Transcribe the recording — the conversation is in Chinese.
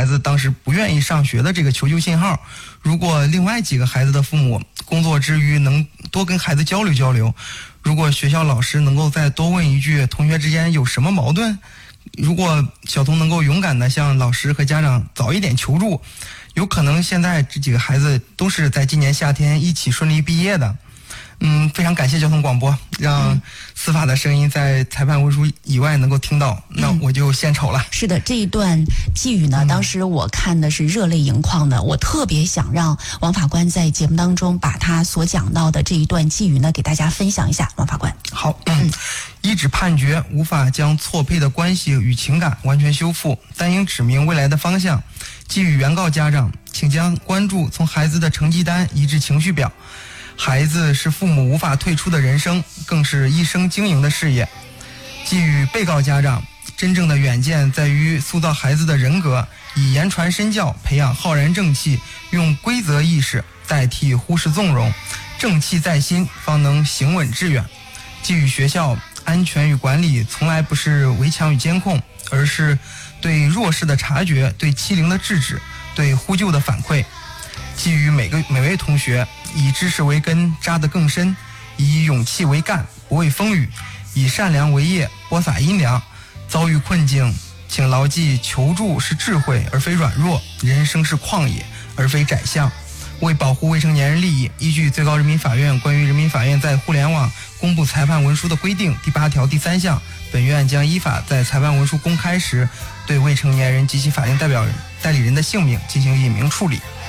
孩子当时不愿意上学的这个求救信号。如果另外几个孩子的父母工作之余能多跟孩子交流交流，如果学校老师能够再多问一句同学之间有什么矛盾，如果小童能够勇敢地向老师和家长早一点求助，有可能现在这几个孩子都是在今年夏天一起顺利毕业的。非常感谢交通广播，让司法的声音在裁判文书以外能够听到，那我就献丑了。 是的，这一段寄语呢，当时我看的是热泪盈眶的，我特别想让王法官在节目当中把他所讲到的这一段寄语呢给大家分享一下。王法官， 好，一纸判决无法将错配的关系与情感完全修复，但应指明未来的方向。寄语原告家长，请将关注从孩子的成绩单移至情绪表。孩子是父母无法退出的人生，更是一生经营的事业。寄予被告家长，真正的远见在于塑造孩子的人格，以言传身教，培养浩然正气，用规则意识代替忽视纵容，正气在心，方能行稳致远。寄予学校，安全与管理从来不是围墙与监控，而是对弱势的察觉，对欺凌的制止，对呼救的反馈。寄予每位同学，以知识为根，扎得更深；以勇气为干，不畏风雨；以善良为业，播撒阴凉。遭遇困境，请牢记求助是智慧而非软弱，人生是旷野而非窄巷。为保护未成年人利益，依据最高人民法院关于人民法院在互联网公布裁判文书的规定第8条第3项，本院将依法在裁判文书公开时，对未成年人及其法定代理人的姓名进行隐名处理。